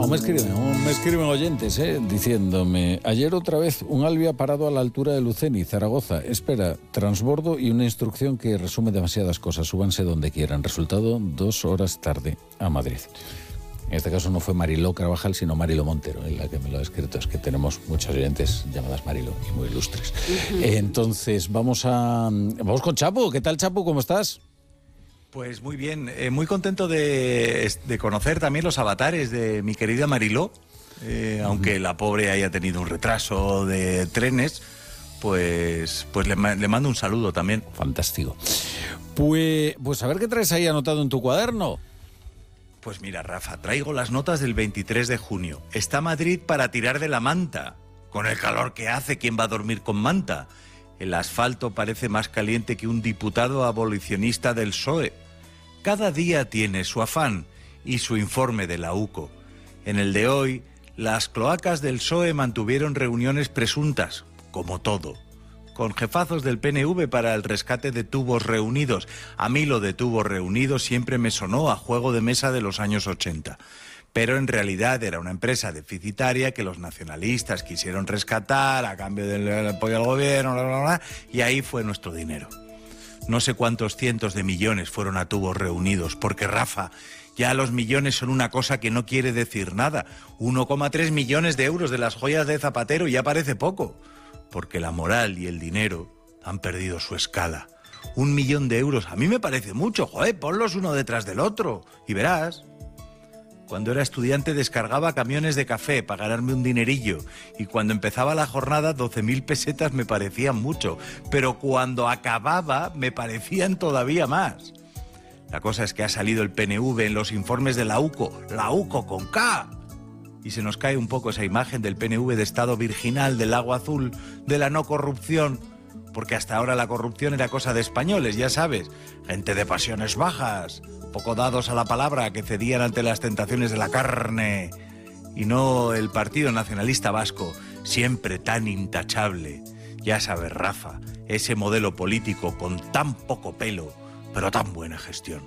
Aún me escriben oyentes, diciéndome: ayer otra vez un Alvia ha parado a la altura de Luceni, Zaragoza. Espera, transbordo y una instrucción que resume demasiadas cosas. Súbanse donde quieran. Resultado, 2 horas tarde a Madrid. En este caso no fue Mariló Carvajal, sino Marilo Montero, la que me lo ha escrito. Es que tenemos muchos oyentes llamadas Marilo y muy ilustres. Entonces, vamos con Chapu. ¿Qué tal, Chapu? ¿Cómo estás? Pues muy bien, muy contento de conocer también los avatares de mi querida Mariló, aunque la pobre haya tenido un retraso de trenes, pues le mando un saludo también. Fantástico. Pues a ver qué traes ahí anotado en tu cuaderno. Pues mira, Rafa, traigo las notas del 23 de junio. Está Madrid para tirar de la manta. Con el calor que hace, ¿quién va a dormir con manta? El asfalto parece más caliente que un diputado abolicionista del PSOE. Cada día tiene su afán y su informe de la UCO. En el de hoy, las cloacas del PSOE mantuvieron reuniones presuntas, como todo, con jefazos del PNV para el rescate de tubos reunidos. A mí lo de tubos reunidos siempre me sonó a juego de mesa de los años 80. Pero en realidad era una empresa deficitaria que los nacionalistas quisieron rescatar a cambio del apoyo al gobierno, bla, bla, bla, y ahí fue nuestro dinero. No sé cuántos cientos de millones fueron a tubos reunidos, porque, Rafa, ya los millones son una cosa que no quiere decir nada. 1,3 millones de euros de las joyas de Zapatero ya parece poco, porque la moral y el dinero han perdido su escala. 1 millón de euros, a mí me parece mucho, joder, ponlos uno detrás del otro, y verás. Cuando era estudiante descargaba camiones de café para ganarme un dinerillo, y cuando empezaba la jornada 12.000 pesetas me parecían mucho, pero cuando acababa me parecían todavía más. La cosa es que ha salido el PNV en los informes de la UCO con K, y se nos cae un poco esa imagen del PNV de Estado virginal, del agua azul, de la no corrupción, porque hasta ahora la corrupción era cosa de españoles, ya sabes, gente de pasiones bajas, poco dados a la palabra, que cedían ante las tentaciones de la carne, y no el Partido Nacionalista Vasco, siempre tan intachable. Ya sabes, Rafa, ese modelo político con tan poco pelo, pero tan buena gestión.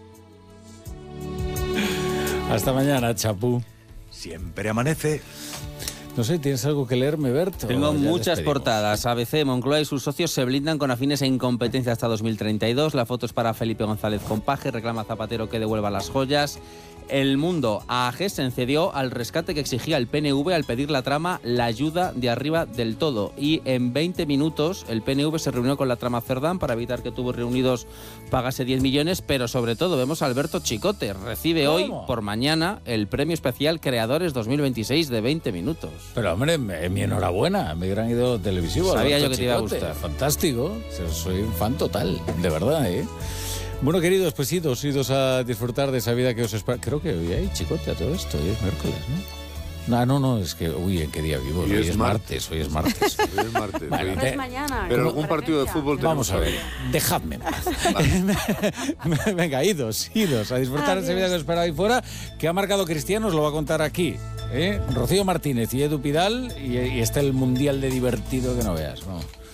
Hasta mañana, Chapu. Siempre amanece. No sé, ¿tienes algo que leerme, Bert? Tengo muchas portadas. ABC, Moncloa y sus socios se blindan con afines en competencia hasta 2032. La foto es para Felipe González Compaje. Reclama a Zapatero que devuelva las joyas. El Mundo, AAG se encedió al rescate que exigía el PNV al pedir la trama La ayuda de arriba del todo. Y en 20 minutos el PNV se reunió con la trama Cerdán para evitar que Tubos Reunidos pagase 10 millones, pero sobre todo vemos a Alberto Chicote. Recibe hoy por mañana el premio especial Creadores 2026 de 20 minutos. Pero hombre, mi enhorabuena, mi gran ídolo televisivo. Sabía Alberto yo que te iba a Chicote. gustar. Fantástico, soy un fan total, de verdad, Bueno, queridos, pues idos a disfrutar de esa vida que os espera. Creo que hoy hay Chicote a todo esto, hoy es miércoles, ¿no? No, es que, es que día vivo, hoy es martes. Hoy es martes. Bueno, No es mañana. Pero algún partido de fútbol vamos a ver, dejadme en paz. Venga, idos a disfrutar de esa vida que os espera ahí fuera, que ha marcado Cristiano, os lo va a contar aquí. Rocío Martínez y Edu Pidal, y está el mundial de divertido que no veas, vamos.